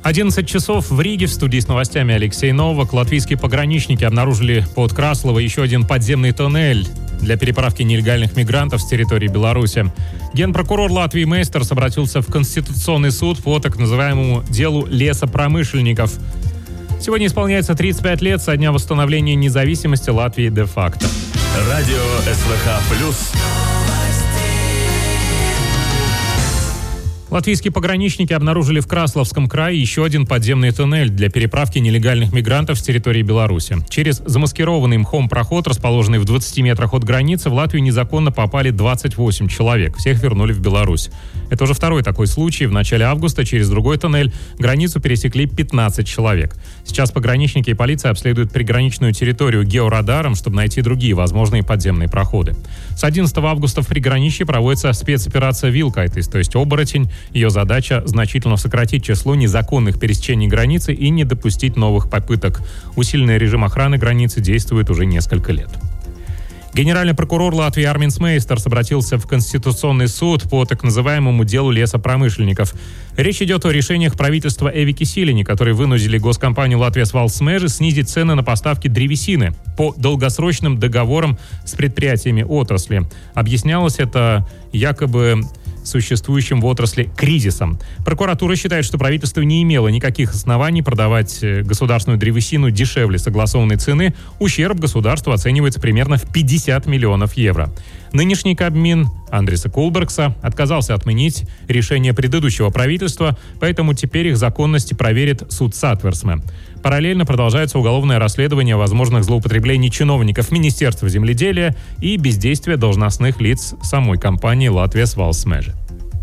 11 часов в Риге. В студии с новостями Алексей Новак. Латвийские пограничники обнаружили под Краслово еще один подземный тоннель для переправки нелегальных мигрантов с территории Беларуси. Генпрокурор Латвии Мейстерс обратился в Конституционный суд по так называемому делу лесопромышленников. Сегодня исполняется 35 лет со дня восстановления независимости Латвии де-факто. Радио СВХ+. Латвийские пограничники обнаружили в Красловском крае еще один подземный туннель для переправки нелегальных мигрантов с территории Беларуси. Через замаскированный мхом проход, расположенный в 20 метрах от границы, в Латвию незаконно попали 28 человек. Всех вернули в Беларусь. Это уже второй такой случай. В начале августа через другой туннель границу пересекли 15 человек. Сейчас пограничники и полиция обследуют приграничную территорию георадаром, чтобы найти другие возможные подземные проходы. С 11 августа в приграничье проводится спецоперация «Вилкайтис», то есть оборотень. Ее задача – значительно сократить число незаконных пересечений границы и не допустить новых попыток. Усиленный режим охраны границы действует уже несколько лет. Генеральный прокурор Латвии Арминс Мейстерс обратился в Конституционный суд по так называемому делу лесопромышленников. Речь идет о решениях правительства Эви Кисилини, которые вынудили госкомпанию «Латвия Свалсмежи» снизить цены на поставки древесины по долгосрочным договорам с предприятиями отрасли. Объяснялось это якобы существующим в отрасли кризисом. Прокуратура считает, что правительство не имело никаких оснований продавать государственную древесину дешевле согласованной цены. Ущерб государству оценивается примерно в 50 миллионов евро. Нынешний Кабмин Андриса Кулбергса отказался отменить решение предыдущего правительства, поэтому теперь их законности проверит суд Сатверсме. Параллельно продолжается уголовное расследование возможных злоупотреблений чиновников Министерства земледелия и бездействия должностных лиц самой компании «Латвия Свалсмежи».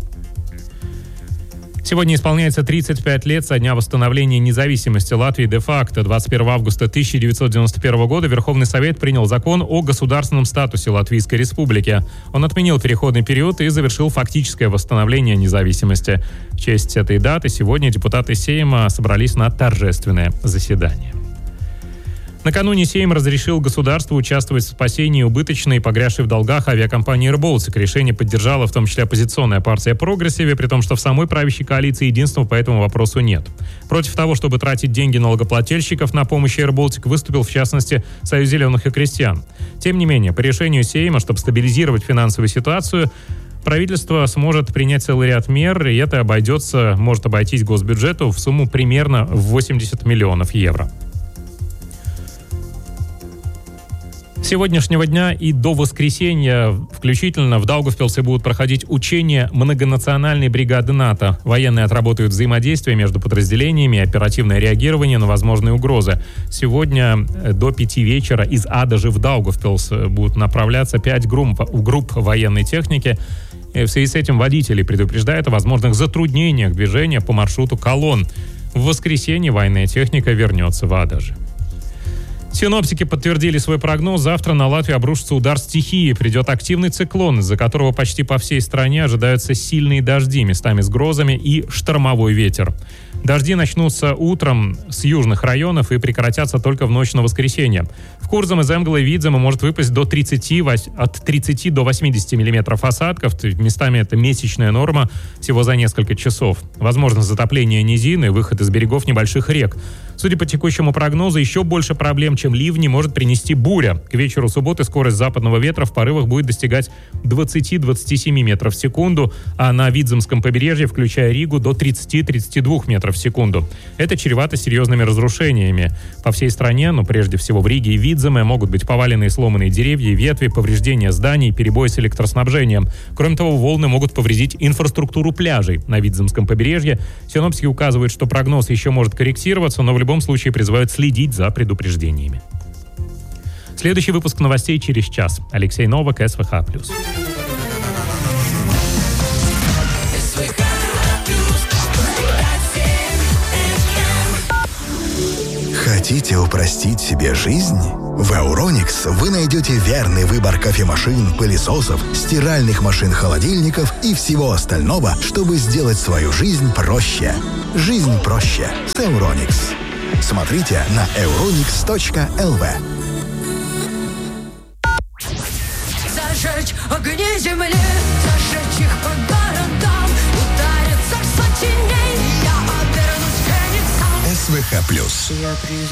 Сегодня исполняется 35 лет со дня восстановления независимости Латвии де-факто. 21 августа 1991 года Верховный Совет принял закон о государственном статусе Латвийской Республики. Он отменил переходный период и завершил фактическое восстановление независимости. В честь этой даты сегодня депутаты Сейма собрались на торжественное заседание. Накануне Сейм разрешил государству участвовать в спасении убыточной и погрязшей в долгах авиакомпании «Air-Baltic». Решение поддержала в том числе оппозиционная партия «Прогрессиве», при том, что в самой правящей коалиции единства по этому вопросу нет. Против того, чтобы тратить деньги налогоплательщиков на помощь «Air-Baltic», выступил, в частности, Союз зеленых и крестьян. Тем не менее, по решению Сейма, чтобы стабилизировать финансовую ситуацию, правительство сможет принять целый ряд мер, и это может обойтись госбюджету в сумму примерно в 80 миллионов евро. С сегодняшнего дня и до воскресенья включительно в Даугавпилсе будут проходить учения многонациональной бригады НАТО. Военные отработают взаимодействие между подразделениями и оперативное реагирование на возможные угрозы. Сегодня до 5 вечера из Адажи в Даугавпилс будут направляться 5 групп военной техники. В связи с этим водители предупреждают о возможных затруднениях движения по маршруту колонн. В воскресенье военная техника вернется в Адажи. Синоптики подтвердили свой прогноз. Завтра на Латвию обрушится удар стихии. Придет активный циклон, из-за которого почти по всей стране ожидаются сильные дожди, местами с грозами и штормовой ветер. Дожди начнутся утром с южных районов и прекратятся только в ночь на воскресенье. В Курзам, Земгале и Видземе может выпасть от 30 до 80 миллиметров осадков. Местами это месячная норма всего за несколько часов. Возможно затопление низины, выход из берегов небольших рек. Судя по текущему прогнозу, еще больше проблем, чем ливни, может принести буря. К вечеру субботы скорость западного ветра в порывах будет достигать 20-27 метров в секунду, а на Видземском побережье, включая Ригу, до 30-32 метров в секунду. Это чревато серьезными разрушениями. По всей стране, но прежде всего в Риге и Видземе, могут быть поваленные и сломанные деревья и ветви, повреждения зданий, перебои с электроснабжением. Кроме того, волны могут повредить инфраструктуру пляжей на Видземском побережье. Синоптики указывают, что прогноз еще может корректироваться, но в любом случае призывают следить за предупреждениями. Следующий выпуск новостей через час. Алексей Новак, СВХ+. Хотите упростить себе жизнь? В Euronix вы найдете верный выбор кофемашин, пылесосов, стиральных машин, холодильников и всего остального, чтобы сделать свою жизнь проще. Жизнь проще с Euronix. Смотрите на euronix.lv. Зажечь огни земли, зажечь их по городам, удариться в сотеней. Я обернусь тенью. СВХ+.